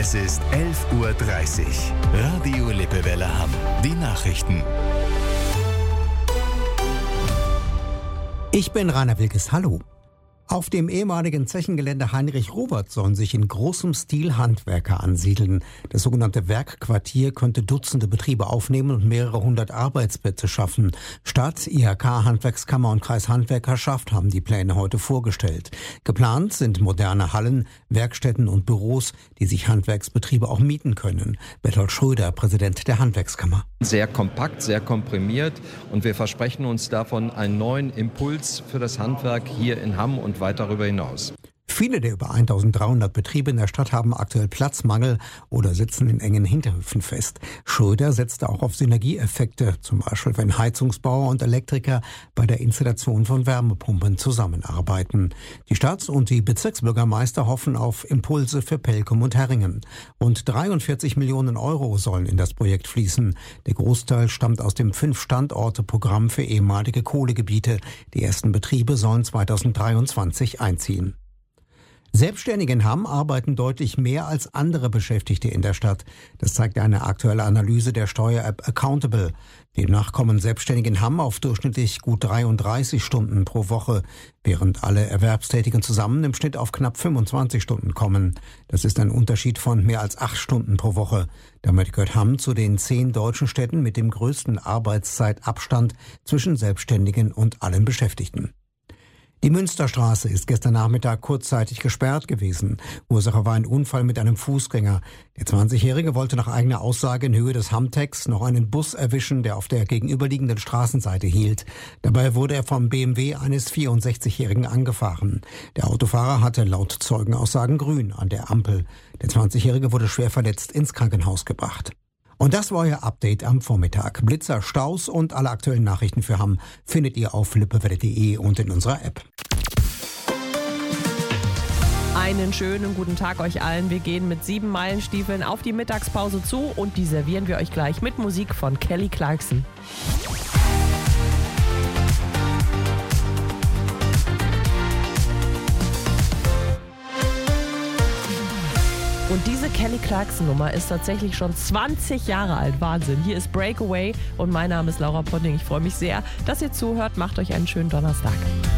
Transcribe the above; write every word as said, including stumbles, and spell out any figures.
Es ist elf Uhr dreißig. Radio Lippewelle Hamm. Die Nachrichten. Ich bin Rainer Wilkes. Hallo. Auf dem ehemaligen Zechengelände Heinrich Robert sollen sich in großem Stil Handwerker ansiedeln. Das sogenannte Werkquartier könnte Dutzende Betriebe aufnehmen und mehrere hundert Arbeitsplätze schaffen. Stadt, I H K, Handwerkskammer und Kreishandwerkerschaft haben die Pläne heute vorgestellt. Geplant sind moderne Hallen, Werkstätten und Büros, die sich Handwerksbetriebe auch mieten können. Bertolt Schröder, Präsident der Handwerkskammer. Sehr kompakt, sehr komprimiert und wir versprechen uns davon einen neuen Impuls für das Handwerk hier in Hamm und weit darüber hinaus. Viele der über eintausenddreihundert Betriebe in der Stadt haben aktuell Platzmangel oder sitzen in engen Hinterhöfen fest. Schröder setzte auch auf Synergieeffekte, zum Beispiel wenn Heizungsbauer und Elektriker bei der Installation von Wärmepumpen zusammenarbeiten. Die Stadt- und die Bezirksbürgermeister hoffen auf Impulse für Pelkum und Herringen. Rund dreiundvierzig Millionen Euro sollen in das Projekt fließen. Der Großteil stammt aus dem Fünf-Standorte-Programm für ehemalige Kohlegebiete. Die ersten Betriebe sollen zweitausenddreiundzwanzig einziehen. Selbstständige in Hamm arbeiten deutlich mehr als andere Beschäftigte in der Stadt. Das zeigt eine aktuelle Analyse der Steuer-App Accountable. Demnach kommen Selbstständige in Hamm auf durchschnittlich gut dreiunddreißig Stunden pro Woche, während alle Erwerbstätigen zusammen im Schnitt auf knapp fünfundzwanzig Stunden kommen. Das ist ein Unterschied von mehr als acht Stunden pro Woche. Damit gehört Hamm zu den zehn deutschen Städten mit dem größten Arbeitszeitabstand zwischen Selbstständigen und allen Beschäftigten. Die Münsterstraße ist gestern Nachmittag kurzzeitig gesperrt gewesen. Ursache war ein Unfall mit einem Fußgänger. Der zwanzigjährige wollte nach eigener Aussage in Höhe des Hammtecks noch einen Bus erwischen, der auf der gegenüberliegenden Straßenseite hielt. Dabei wurde er vom B M W eines vierundsechzigjährigen angefahren. Der Autofahrer hatte laut Zeugenaussagen grün an der Ampel. Der zwanzigjährige wurde schwer verletzt ins Krankenhaus gebracht. Und das war euer Update am Vormittag. Blitzer, Staus und alle aktuellen Nachrichten für Hamm findet ihr auf lippewelle punkt de und in unserer App. Einen schönen guten Tag euch allen. Wir gehen mit sieben Meilenstiefeln auf die Mittagspause zu und die servieren wir euch gleich mit Musik von Kelly Clarkson. Und diese Kelly Clarkson-Nummer ist tatsächlich schon zwanzig Jahre alt. Wahnsinn. Hier ist Breakaway und mein Name ist Laura Potting. Ich freue mich sehr, dass ihr zuhört. Macht euch einen schönen Donnerstag.